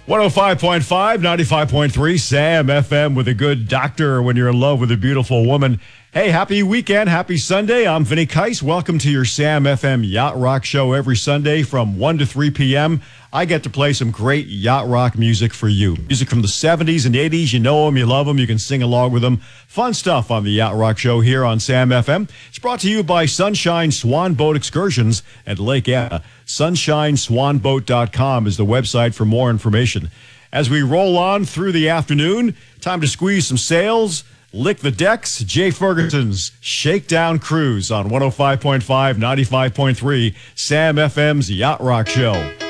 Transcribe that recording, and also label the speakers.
Speaker 1: 105.5, 95.3, Sam FM with a good doctor when you're in love with a beautiful woman. Hey, happy weekend. Happy Sunday. I'm Vinny Keiss. Welcome to your Sam FM Yacht Rock Show every Sunday from 1 to 3 p.m. I get to play some great yacht rock music for you. Music from the 70s and 80s. You know them, you love them, you can sing along with them. Fun stuff on the Yacht Rock Show here on Sam FM. It's brought to you by Sunshine Swan Boat Excursions at Lake Anna. SunshineSwanBoat.com is the website for more information. As we roll on through the afternoon, time to squeeze some sails, lick the decks. Jay Ferguson's Shakedown Cruise on 105.5, 95.3, Sam FM's Yacht Rock Show.